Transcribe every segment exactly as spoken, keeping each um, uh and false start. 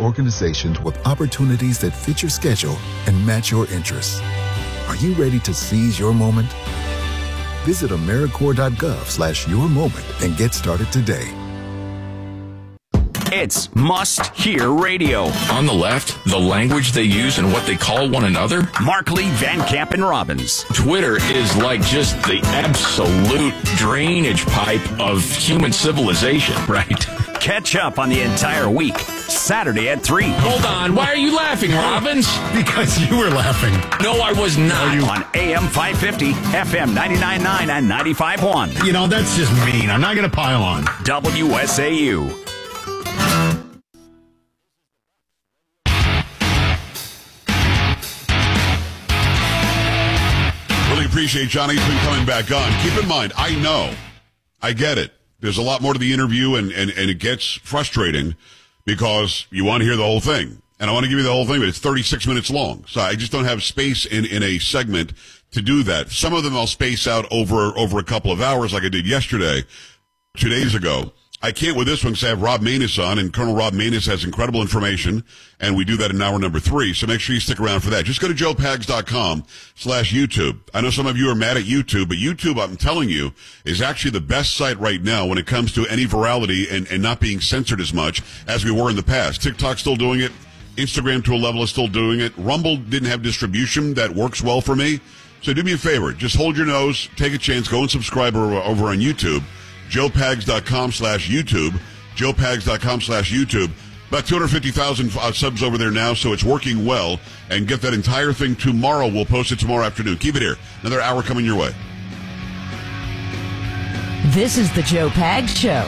organizations with opportunities that fit your schedule and match your interests. Are you ready to seize your moment? Visit AmeriCorps.gov slash your moment and get started today. It's must-hear radio. On the left, the language they use and what they call one another. Markley, Van Camp, and Robbins. Twitter is like just the absolute drainage pipe of human civilization, right? Catch up on the entire week, Saturday at three. Hold on, why are you laughing, Robbins? Because you were laughing. No, I was not. You- on A M five fifty, F M ninety-nine point nine, and ninety-five point one. You know, that's just mean. I'm not going to pile on. W S A U. Really appreciate Johnny's been coming back on. Keep in mind, I know, I get it. There's a lot more to the interview, and, and, and it gets frustrating because you want to hear the whole thing. And I want to give you the whole thing, but it's thirty-six minutes long. So I just don't have space in, in a segment to do that. Some of them I'll space out over, over a couple of hours like I did yesterday, two days ago. I can't with this one because I have Rob Maness on, and Colonel Rob Maness has incredible information, and we do that in hour number three, so make sure you stick around for that. Just go to joe pags dot com slash YouTube. I know some of you are mad at YouTube, but YouTube, I'm telling you, is actually the best site right now when it comes to any virality and, and not being censored as much as we were in the past. TikTok's still doing it. Instagram, to a level, is still doing it. Rumble didn't have distribution that works well for me. So do me a favor. Just hold your nose, take a chance, go and subscribe over, over on YouTube. joe pags dot com slash YouTube. joe pags dot com slash YouTube. About two hundred fifty thousand uh, subs over there now, so it's working well. And get that entire thing tomorrow. We'll post it tomorrow afternoon. Keep it here. Another hour coming your way. This is the Joe Pags Show.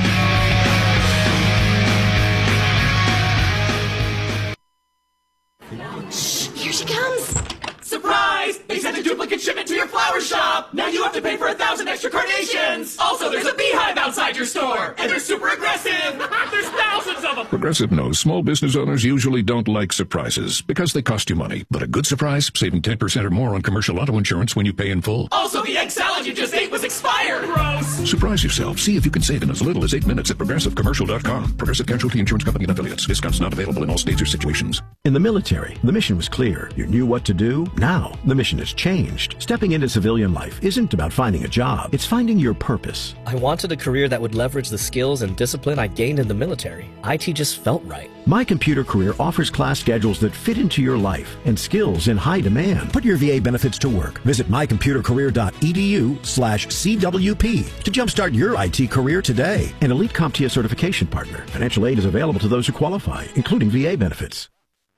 Shh, here she comes. Surprise! They sent a duplicate shipment to your flower shop. Now you have to pay for a thousand extra carnations. Also, there's a beehive outside your store, and they're super aggressive. There's thousands of them. Progressive knows small business owners usually don't like surprises because they cost you money. But a good surprise, saving ten percent or more on commercial auto insurance when you pay in full. Also, the egg salad you just ate was expired. Gross. Surprise yourself. See if you can save in as little as eight minutes at progressive commercial dot com. Progressive Casualty Insurance Company and affiliates. Discounts not available in all states or situations. In the military, the mission was clear. You knew what to do. Now, the mission has changed. Stepping into civilian life isn't about finding a job. It's finding your purpose. I wanted a career that would leverage the skills and discipline I gained in the military. I T just felt right. My Computer Career offers class schedules that fit into your life and skills in high demand. Put your V A benefits to work. Visit my computer career dot e d u slash C W P to jumpstart your I T career today. An Elite CompTIA certification partner. Financial aid is available to those who qualify, including V A benefits.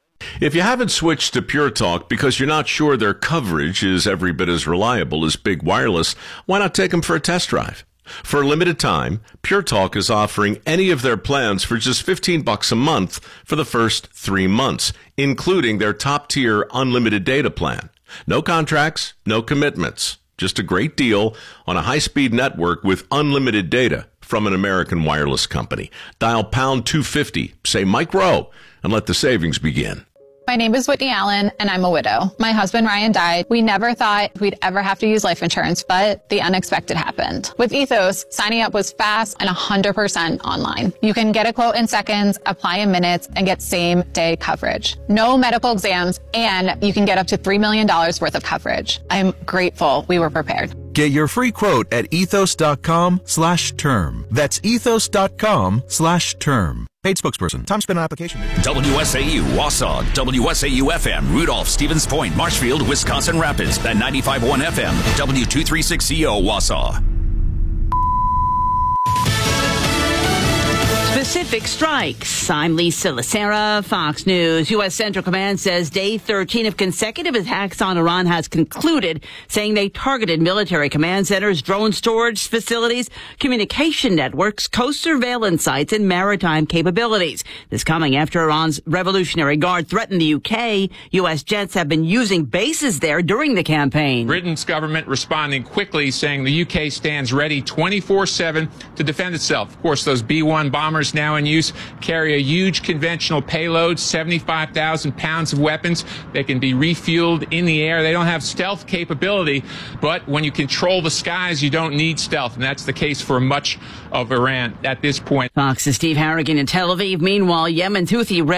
If you haven't switched to Pure Talk because you're not sure their coverage is every bit as reliable as Big Wireless, why not take them for a test drive? For a limited time, Pure Talk is offering any of their plans for just fifteen bucks a month for the first three months, including their top-tier unlimited data plan. No contracts, no commitments. Just a great deal on a high-speed network with unlimited data from an American wireless company. Dial pound two fifty, say Mike Rowe, and let the savings begin. My name is Whitney Allen, and I'm a widow. My husband, Ryan, died. We never thought we'd ever have to use life insurance, but the unexpected happened. With Ethos, signing up was fast and one hundred percent online. You can get a quote in seconds, apply in minutes, and get same-day coverage. No medical exams, and you can get up to three million dollars worth of coverage. I'm grateful we were prepared. Get your free quote at ethos.com slash term. That's ethos.com slash term. Paid spokesperson. Time spent on application. W S A U, Wausau, W S A U F M, Rudolph, Stevens Point, Marshfield, Wisconsin Rapids, and ninety-five point one F M, W two thirty-six C O, Wausau. Pacific strikes. I'm Lisa Lacera, Fox News. U S. Central Command says day thirteen of consecutive attacks on Iran has concluded, saying they targeted military command centers, drone storage facilities, communication networks, coast surveillance sites, and maritime capabilities. This coming after Iran's Revolutionary Guard threatened the U K. U S jets have been using bases there during the campaign. Britain's government responding quickly, saying the U K stands ready twenty-four seven to defend itself. Of course, those B one bombers now in use carry a huge conventional payload, seventy-five thousand pounds of weapons. They can be refueled in the air. They don't have stealth capability, but when you control the skies, you don't need stealth, and that's the case for much of Iran at this point. Fox's Steve Harrigan in Tel Aviv. Meanwhile, Yemen's Houthi